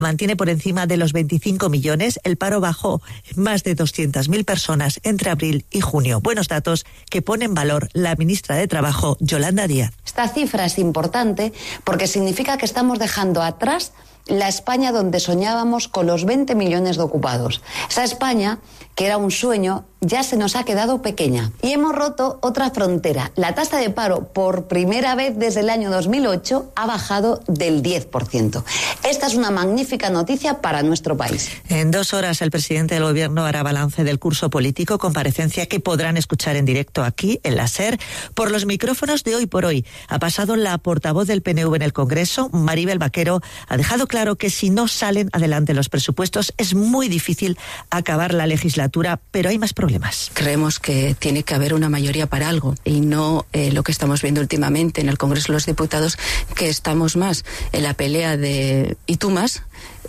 mantiene por encima de los 25 millones. El paro bajó en más de 200.000 personas entre abril y junio. Buenos datos que pone en valor la ministra de Trabajo, Yolanda Díaz. Esta cifra es importante porque significa que estamos dejando atrás la España donde soñábamos con los 20 millones de ocupados. Esa España, que era un sueño, ya se nos ha quedado pequeña. Y hemos roto otra frontera. La tasa de paro, por primera vez desde el año 2008, ha bajado del 10%. Esta es una magnífica noticia para nuestro país. En 2 horas el presidente del Gobierno hará balance del curso político, comparecencia que podrán escuchar en directo aquí, en la SER, por los micrófonos de Hoy por Hoy. Ha pasado la portavoz del PNV en el Congreso, Maribel Vaquero, ha dejado claro que si no salen adelante los presupuestos es muy difícil acabar la legislatura, pero hay más problemas. Creemos que tiene que haber una mayoría para algo y no lo que estamos viendo últimamente en el Congreso de los Diputados, que estamos más en la pelea de y tú más.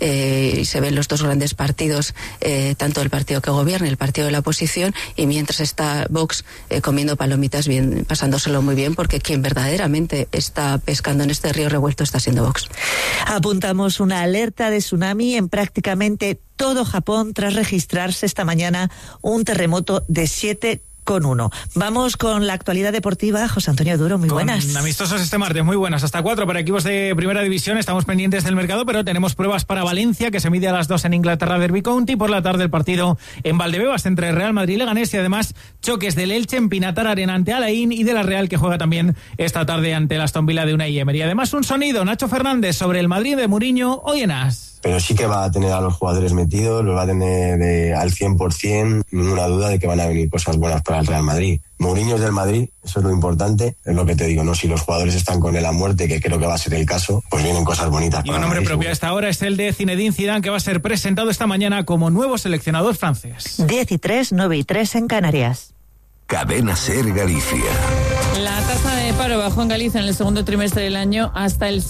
Y se ven los dos grandes partidos, tanto el partido que gobierna y el partido de la oposición, y mientras está Vox comiendo palomitas, bien, pasándoselo muy bien, porque quien verdaderamente está pescando en este río revuelto está siendo Vox. Apuntamos una alerta de tsunami en prácticamente todo Japón tras registrarse esta mañana un terremoto de 7,1. Vamos con la actualidad deportiva. José Antonio Duro, muy buenas. Con amistosos este martes, muy buenas. Hasta 4 para equipos de primera división. Estamos pendientes del mercado, pero tenemos pruebas para Valencia, que se mide a las 2 en Inglaterra, Derby County. Por la tarde el partido en Valdebebas entre Real Madrid y Leganés, y además choques del Elche en Pinatar Arena ante Alain, y de la Real, que juega también esta tarde ante el Aston Villa de Unai Emery. Además, un sonido, Nacho Fernández, sobre el Madrid de Mourinho hoy en AS. Pero sí que va a tener a los jugadores metidos, los va a tener al 100%, ninguna duda de que van a venir cosas buenas para el Real Madrid. Mourinho es del Madrid, eso es lo importante, es lo que te digo, ¿no? Si los jugadores están con él a muerte, que creo que va a ser el caso, pues vienen cosas bonitas. Y un nombre propio a esta hora es el de Zinedine Zidane, que va a ser presentado esta mañana como nuevo seleccionador francés. 10:03, 9:03 en Canarias. Cadena SER Galicia. La tasa de paro bajó en Galicia en el segundo trimestre del año hasta el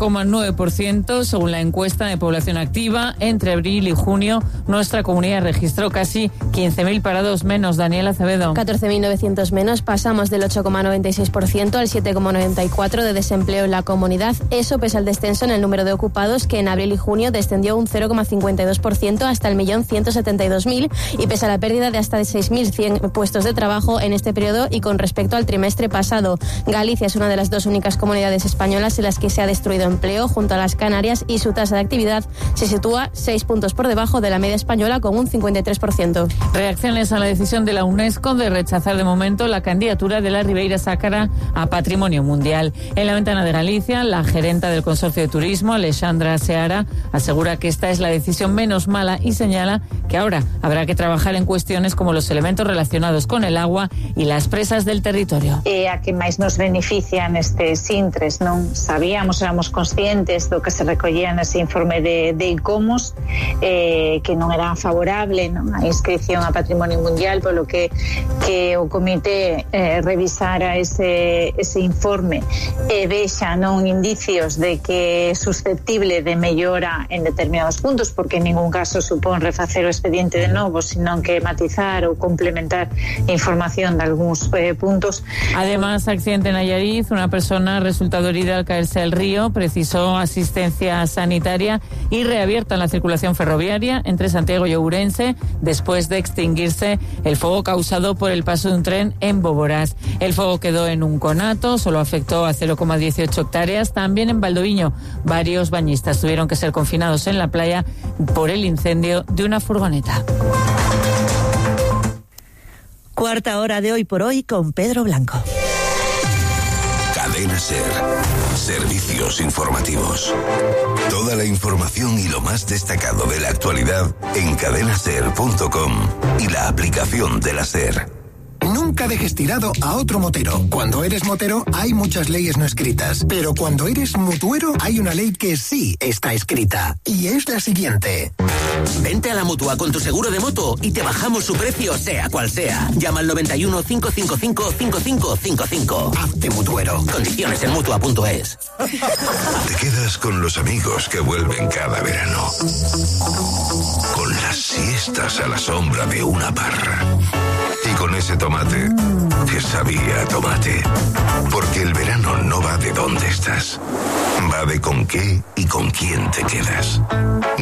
7,9%, según la encuesta de población activa. Entre abril y junio, nuestra comunidad registró casi 15.000 parados menos. Daniela Acevedo. 14.900 menos. Pasamos del 8,96% al 7,94% de desempleo en la comunidad. Eso pese al descenso en el número de ocupados, que en abril y junio descendió un 0,52% hasta el 1.172.000, y pese a la pérdida de hasta 6.100 puestos de trabajo en este periodo y con respecto al trimestre pasado. Galicia es una de las 2 únicas comunidades españolas en las que se ha destruido empleo, junto a las Canarias, y su tasa de actividad se sitúa 6 puntos por debajo de la media española, con un 53%. Reacciones a la decisión de la UNESCO de rechazar de momento la candidatura de la Ribeira Sacra a Patrimonio Mundial. En la ventana de Galicia, la gerenta del Consorcio de Turismo, Alexandra Seara, asegura que esta es la decisión menos mala y señala que ahora habrá que trabajar en cuestiones como los elementos relacionados con el agua y las presas del territorio. A que máis nos benefician estes intres, non? Éramos conscientes do que se recollía nese informe de ICOMOS, que non era favorable, non, a inscripción a Patrimonio Mundial, polo que o comité revisara ese informe e vexa non indicios de que é susceptible de mellora en determinados puntos, porque en ningún caso supón refacer o expediente de novo, senón que matizar ou complementar información de algúns puntos. Además, accidente en Nayarit, una persona ha resultado herida al caerse al río, precisó asistencia sanitaria y reabierta la circulación ferroviaria entre Santiago y Ourense después de extinguirse el fuego causado por el paso de un tren en Boborás. El fuego quedó en un conato, solo afectó a 0,18 hectáreas. También en Valdoviño, varios bañistas tuvieron que ser confinados en la playa por el incendio de una furgoneta. Cuarta hora de Hoy por Hoy con Pedro Blanco. Cadena SER. Servicios informativos. Toda la información y lo más destacado de la actualidad en cadenaser.com y la aplicación de la SER. Nunca dejes tirado a otro motero. Cuando eres motero hay muchas leyes no escritas, pero cuando eres mutuero hay una ley que sí está escrita, y es la siguiente. Vente a la Mutua con tu seguro de moto y te bajamos su precio, sea cual sea. Llama al 91 555 5555. Hazte mutuero. Condiciones en Mutua.es. Te quedas con los amigos que vuelven cada verano, con las siestas a la sombra de una parra Y con ese tomate que sabía a tomate. Porque el verano no va de dónde estás, va de con qué y con quién te quedas.